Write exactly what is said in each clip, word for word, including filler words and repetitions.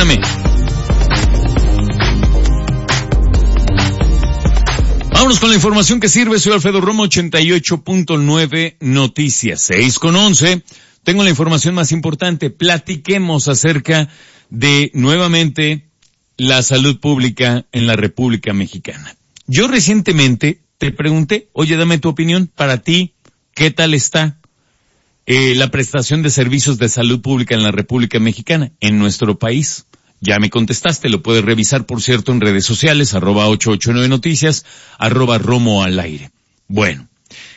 Perdóname. Vámonos con la información que sirve. Soy Alfredo Romo, ochenta y ocho punto nueve Noticias, seis con once. Tengo la información más importante. Platiquemos acerca de, nuevamente, la salud pública en la República Mexicana. Yo recientemente te pregunté, oye, dame tu opinión, para ti, ¿qué tal está eh, la prestación de servicios de salud pública en la República Mexicana, en nuestro país? Ya me contestaste, lo puedes revisar, por cierto, en redes sociales, arroba ochocientos ochenta y nueve Noticias, arroba Romo al aire. Bueno,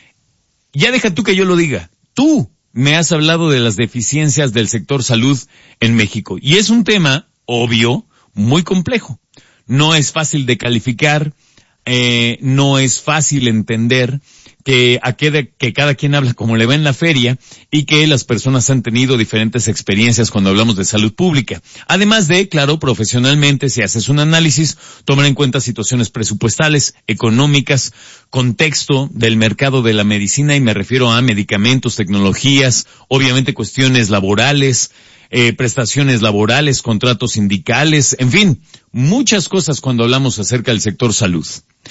ya deja tú que yo lo diga. Tú me has hablado de las deficiencias del sector salud en México. Y es un tema, obvio, muy complejo. No es fácil de calificar, eh, no es fácil entender que, a que, que cada quien habla como le va en la feria y que las personas han tenido diferentes experiencias cuando hablamos de salud pública. Además de, claro, profesionalmente, si haces un análisis, tomar en cuenta situaciones presupuestales, económicas, contexto del mercado de la medicina, y me refiero a medicamentos, tecnologías, obviamente cuestiones laborales, eh, prestaciones laborales, contratos sindicales, en fin, muchas cosas cuando hablamos acerca del sector salud.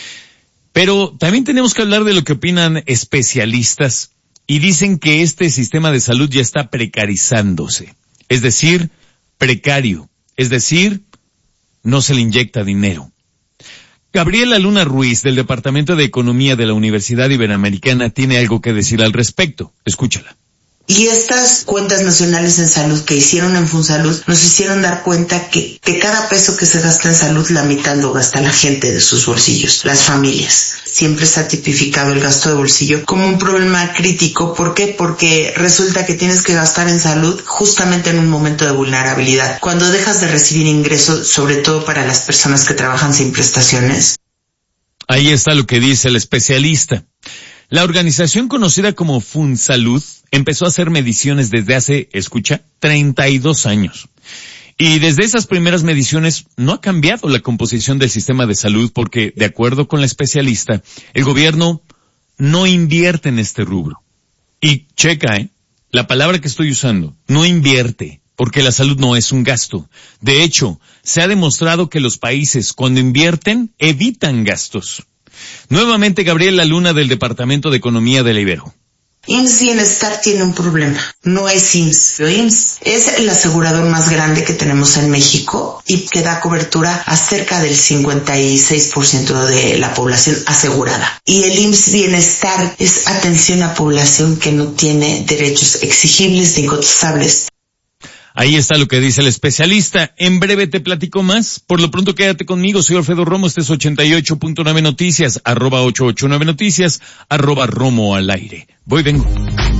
Pero también tenemos que hablar de lo que opinan especialistas y dicen que este sistema de salud ya está precarizándose, es decir, precario, es decir, no se le inyecta dinero. Gabriela Luna Ruiz, del Departamento de Economía de la Universidad Iberoamericana, tiene algo que decir al respecto. Escúchala. Y estas cuentas nacionales en salud que hicieron en Funsalud nos hicieron dar cuenta que, que cada peso que se gasta en salud, la mitad lo gasta la gente de sus bolsillos, las familias. Siempre se ha tipificado el gasto de bolsillo como un problema crítico. ¿Por qué? Porque resulta que tienes que gastar en salud justamente en un momento de vulnerabilidad. Cuando dejas de recibir ingresos, sobre todo para las personas que trabajan sin prestaciones. Ahí está lo que dice el especialista. La organización conocida como Funsalud empezó a hacer mediciones desde hace, escucha, treinta y dos años. Y desde esas primeras mediciones no ha cambiado la composición del sistema de salud porque, de acuerdo con la especialista, el gobierno no invierte en este rubro. Y checa, ¿eh? La palabra que estoy usando, no invierte, porque la salud no es un gasto. De hecho, se ha demostrado que los países, cuando invierten, evitan gastos. Nuevamente, Gabriela Luna, del Departamento de Economía de la Ibero. I M S S Bienestar tiene un problema, no es I M S S. I M S S es el asegurador más grande que tenemos en México y que da cobertura a cerca del cincuenta y seis por ciento de la población asegurada. Y el I M S S Bienestar es atención a población que no tiene derechos exigibles ni incontestables. Ahí está lo que dice el especialista. En breve te platico más. Por lo pronto quédate conmigo. Soy Alfredo Romo. Este es ochenta y ocho punto nueve Noticias, arroba ochocientos ochenta y nueve Noticias, arroba Romo al aire. Voy, vengo.